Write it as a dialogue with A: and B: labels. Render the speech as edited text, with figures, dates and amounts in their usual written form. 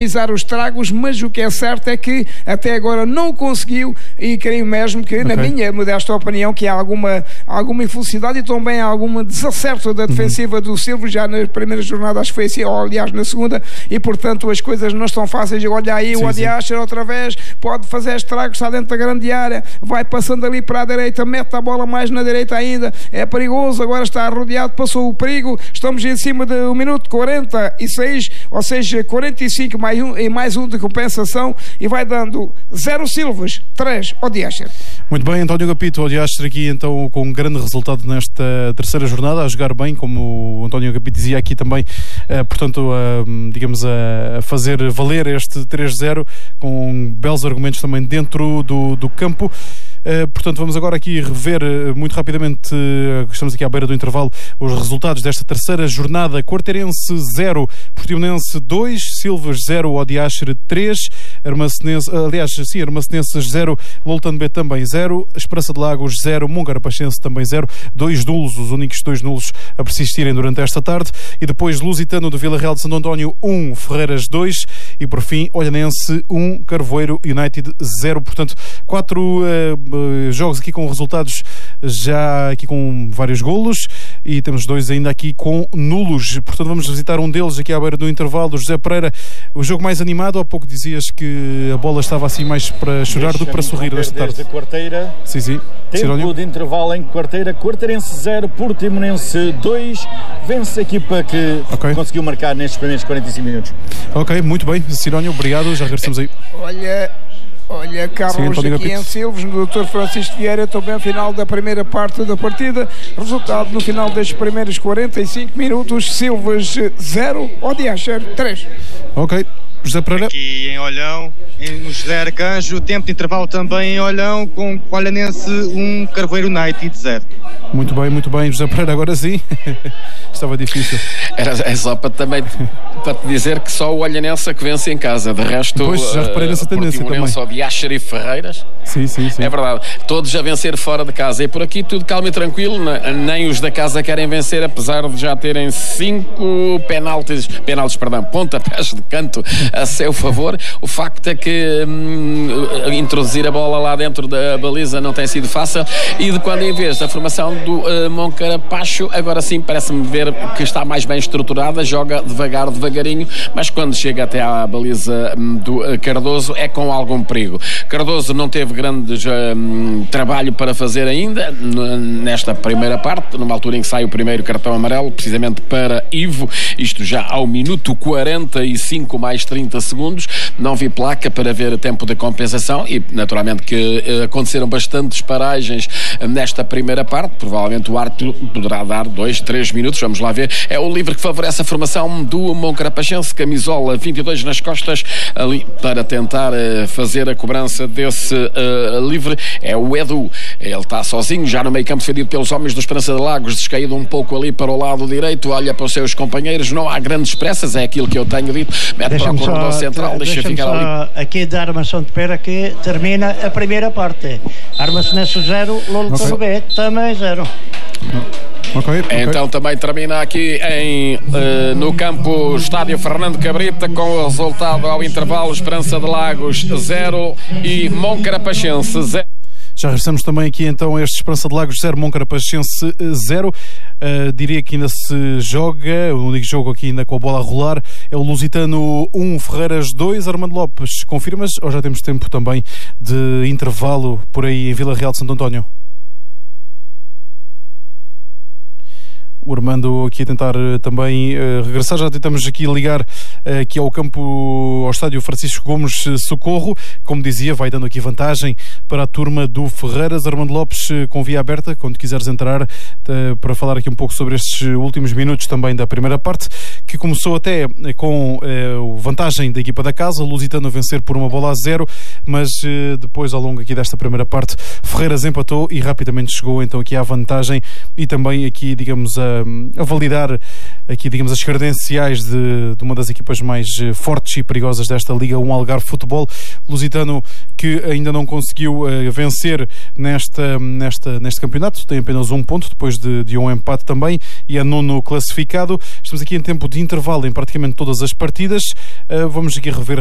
A: os tragos, mas o que é certo é que até agora não conseguiu, e creio mesmo que, na minha modesta opinião, que há alguma infelicidade e também há algum desacerto da defensiva do Silva já na primeira jornada, acho que foi assim, ou aliás na segunda, e portanto as coisas não estão fáceis. Olha aí, o Odiacher outra vez pode fazer estragos, está dentro da grande área, vai passando ali para a direita, mete a bola mais na direita ainda, é perigoso, agora está rodeado, passou o perigo, estamos em cima de 1 minuto 46, ou seja, 45 mais um de compensação, e vai dando 0 Silvas, 3 Odiacher.
B: Muito bem, António Agapito, Odiacher aqui então com um grande resultado nesta terceira jornada, a jogar bem, como o António Agapito dizia aqui também, portanto, digamos, a fazer valer este 3-0 com belos argumentos também dentro do campo. Portanto, vamos agora aqui rever muito rapidamente, estamos aqui à beira do intervalo, os resultados desta terceira jornada. Quarteirense 0, Portimonense 2, Silvas 0, Odiacher 3, Armacenenses 0, Loltano B também 0, Esperança de Lagos 0, Moncarapachense também 0, 2 nulos, os únicos 2 nulos a persistirem durante esta tarde, e depois Lusitano do Vila Real de Santo António 1, Ferreiras 2, e por fim Olhanense 1, Carvoeiro United 0. Portanto, 4 jogos aqui com resultados já aqui com vários golos, e temos 2 ainda aqui com nulos. Portanto, vamos visitar um deles aqui à beira do intervalo. José Pereira, o jogo mais animado. Há pouco dizias que a bola estava assim mais para chorar do que para sorrir desta tarde.
C: Quarteira.
B: Sim.
C: Tempo
B: Cirólio?
C: de intervalo em Quarteira. Quarteirense 0, Portimonense 2. Vence a equipa que conseguiu marcar nestes primeiros 45 minutos. Ok,
B: muito bem. Cirólio, obrigado. Já regressamos aí.
A: Olha, Carlos, aqui em Silves, no Dr. Francisco Vieira, também final da primeira parte da partida. Resultado no final destes primeiros 45 minutos: Silvas 0, Odiacher 3.
B: Ok. José Pereira.
D: Aqui em Olhão, no José Arcanjo, tempo de intervalo também em Olhão, com Olhanense 1, Carvoeiro United 0.
B: Muito bem, José Pereira, agora sim. Estava difícil.
E: É só para te dizer que só o Olhanense que vence em casa. De resto,
B: pois, já reparei nessa tendência também.
E: Odiacher e Ferreiras.
B: Sim.
E: É verdade. Todos a vencer fora de casa. E por aqui tudo calmo e tranquilo. Nem os da casa querem vencer, apesar de já terem 5 pontapés de canto a seu favor. O facto é que introduzir a bola lá dentro da baliza não tem sido fácil, e de quando em vez da formação do Moncarapacho, agora sim parece-me ver que está mais bem estruturada, joga devagarinho, mas quando chega até à baliza do Cardoso é com algum perigo. Cardoso não teve grande trabalho para fazer ainda nesta primeira parte, numa altura em que sai o primeiro cartão amarelo, precisamente para Ivo, isto já ao minuto 45 mais 30 segundos. Não vi placa para ver tempo de compensação, e naturalmente que aconteceram bastantes paragens nesta primeira parte. Provavelmente o árbitro poderá dar 2-3 minutos, vamos lá ver. É o livre que favorece a formação do Moncarapachense, camisola 22 nas costas, ali para tentar fazer a cobrança desse livre. É o Edu, ele está sozinho já no meio campo, defendido pelos homens do Esperança de Lagos, descaído um pouco ali para o lado direito, olha para os seus companheiros, não há grandes pressas, é aquilo que eu tenho dito, mete para o corredor central, deixa ficar ali.
F: Aqui da Armação de Pera que termina a primeira parte. Armacenense 0, Loltano B também 0.
B: Okay.
E: Então também termina aqui no campo Estádio Fernando Cabrita, com o resultado ao intervalo: Esperança de Lagos 0 e Moncarapachense 0.
B: Já regressamos também aqui então a este Esperança de Lagos 0, Moncarapachense 0. Diria que ainda se joga, o único jogo aqui ainda com a bola a rolar é o Lusitano 1, Ferreiras 2. Armando Lopes, confirmas ou já temos tempo também de intervalo por aí em Vila Real de Santo António? O Armando aqui a tentar também regressar. Já tentamos aqui ligar aqui ao campo, ao estádio Francisco Gomes Socorro. Como dizia, vai dando aqui vantagem para a turma do Ferreiras. Armando Lopes, com via aberta, quando quiseres entrar, para falar aqui um pouco sobre estes últimos minutos também da primeira parte, que começou até com vantagem da equipa da casa, o Lusitano a vencer por 1-0, mas depois, ao longo aqui desta primeira parte, Ferreiras empatou e rapidamente chegou então aqui à vantagem, e também aqui, digamos, a a validar aqui, digamos, as credenciais de uma das equipas mais fortes e perigosas desta Liga 1 Algarve Futebol. Lusitano, que ainda não conseguiu vencer neste campeonato, tem apenas um ponto depois de um empate também, e é nono classificado. Estamos aqui em tempo de intervalo em praticamente todas as partidas. Vamos aqui rever